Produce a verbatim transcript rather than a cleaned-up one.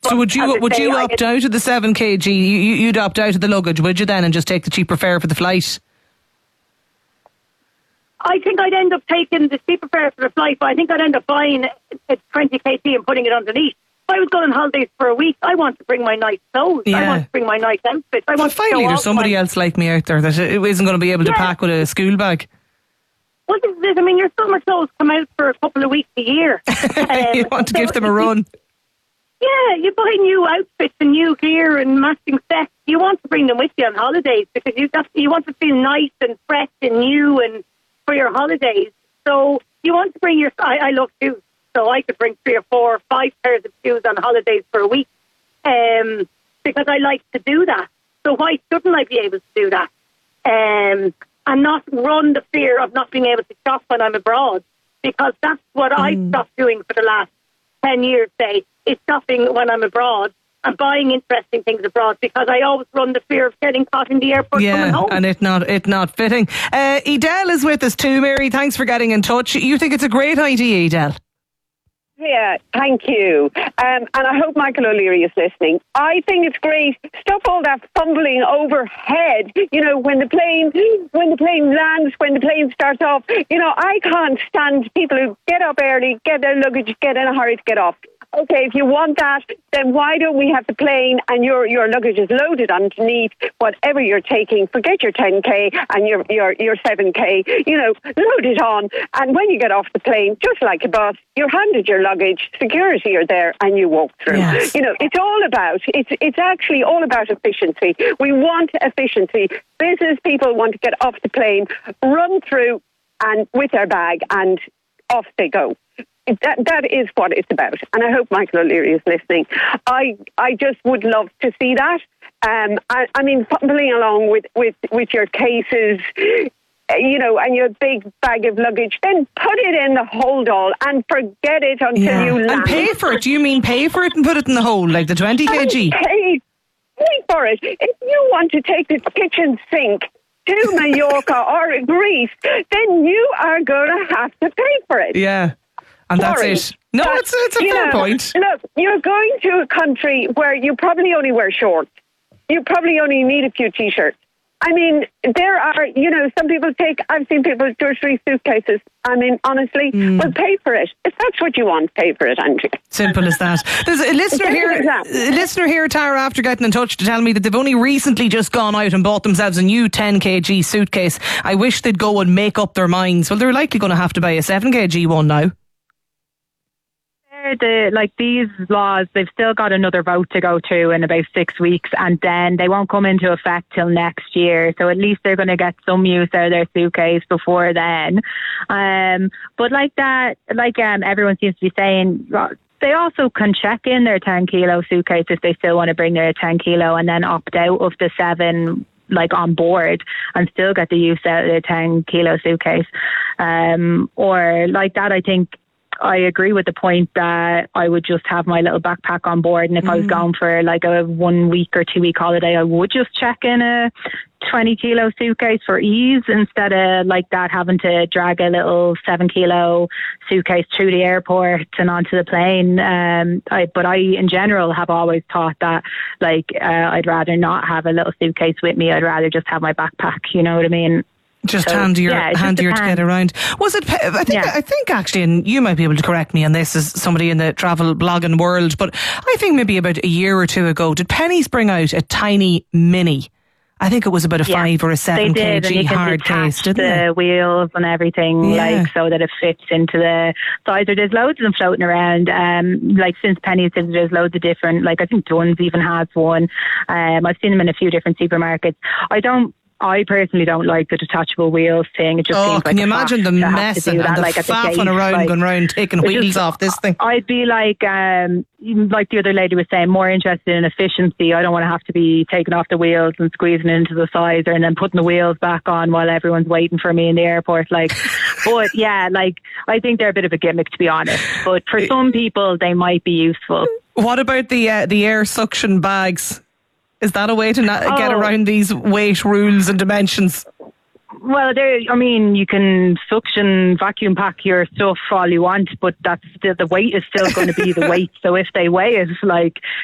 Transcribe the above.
So would you would say, you opt out of the seven kilograms? You, you'd opt out of the luggage, would you then, and just take the cheaper fare for the flight? I think I'd end up taking the cheaper fare for the flight, but I think I'd end up buying a twenty kilograms and putting it underneath. If I was going on holidays for a week, I want to bring my nice clothes. Yeah. I want to bring my nice outfits. I want well, finally, to there's somebody my... else like me out there that isn't going to be able to yeah. pack with a school bag. Well, this is it. I mean, your summer clothes come out for a couple of weeks a year. Um, you want to so give them a run. Yeah, you buy new outfits and new gear and matching sets. You want to bring them with you on holidays because you got, you want to feel nice and fresh and new and for your holidays. So you want to bring your... I, I love shoes, so I could bring three or four or five pairs of shoes on holidays for a week um, because I like to do that. So why shouldn't I be able to do that? Um, and not run the fear of not being able to shop when I'm abroad, because that's what mm. I stopped doing for the last ten years, say, is shopping when I'm abroad and buying interesting things abroad, because I always run the fear of getting caught in the airport yeah, coming home. and it not it not fitting. Uh, Edel is with us too, Mary. Thanks for getting in touch. You think it's a great idea, Edel? Yeah, thank you. Um, and I hope Michael O'Leary is listening. I think it's great. Stop all that fumbling overhead. You know, when the plane, when the plane lands, when the plane starts off. You know, I can't stand people who get up early, get their luggage, get in a hurry to get off. Okay, if you want that, then why don't we have the plane and your your luggage is loaded underneath whatever you're taking? Forget your ten K and your your your seven K. You know, load it on, and when you get off the plane, just like a bus, you're handed your luggage, security are there, and you walk through. Yes. You know, it's all about it's it's actually all about efficiency. We want efficiency. Business people want to get off the plane, run through, and with their bag, and off they go. That that is what it's about, and I hope Michael O'Leary is listening. I I just would love to see that. Um, I, I mean, fumbling along with, with, with your cases, you know, and your big bag of luggage, then put it in the hold all and forget it until yeah. you land. And pay for it. Do you mean pay for it and put it in the hold, like the twenty kilograms? Pay, pay for it. If you want to take the kitchen sink to Mallorca or Greece, then you are going to have to pay for it. Yeah. And Sorry, that's it. No, but, it's, it's a fair know, point. Look, you're going to a country where you probably only wear shorts. You probably only need a few T-shirts. I mean, there are, you know, some people take, I've seen people two or three suitcases. I mean, honestly, mm. well, pay for it. If that's what you want, pay for it, Andrea. Simple as that. There's a listener here, a listener here, Tara, after getting in touch to tell me that they've only recently just gone out and bought themselves a new ten kilogram suitcase. I wish they'd go and make up their minds. Well, they're likely going to have to buy a seven kilogram one now. The, like these laws, they've still got another vote to go to in about six weeks, and then they won't come into effect till next year. So at least they're going to get some use out of their suitcase before then. Um, but like that, like um, everyone seems to be saying, they also can check in their ten kilo suitcase if they still want to bring their ten kilo, and then opt out of the seven. Like on board, and still get the use out of their ten kilo suitcase. Um, or like that, I think. I agree with the point that I would just have my little backpack on board, and if mm. I was going for like a one week or two week holiday, I would just check in a twenty kilo suitcase for ease, instead of like that having to drag a little seven kilo suitcase through the airport and onto the plane. Um, I, but I, in general, have always thought that like uh, I'd rather not have a little suitcase with me. I'd rather just have my backpack. You know what I mean? Just so, handier, yeah, handier to get around. Was it? I think. Yeah. I think actually, and you might be able to correct me on this as somebody in the travel blogging world, but I think maybe about a year or two ago, did Penneys bring out a tiny mini? I think it was about a yeah, five or a seven kilogram hard case, didn't the they? wheels and everything, yeah. like so that it fits into the size. There's loads of them floating around. Um, like since Penneys, there's loads of different. Like I think Dunn's even has one. Um, I've seen them in a few different supermarkets. I don't. I personally don't like the detachable wheels thing. It just oh, seems like can you imagine the mess and, and the like faffing around, like, going around, taking wheels just, off this thing? I'd be like, um, like the other lady was saying, more interested in efficiency. I don't want to have to be taking off the wheels and squeezing into the sizer and then putting the wheels back on while everyone's waiting for me in the airport. Like, but yeah, like I think they're a bit of a gimmick, to be honest. But for some people, they might be useful. What about the uh, the air suction bags? Is that a way to not oh. get around these weight rules and dimensions? Well, there. I mean, you can suction vacuum pack your stuff all you want, but that's the, the weight is still going to be the weight. So if they weigh it, like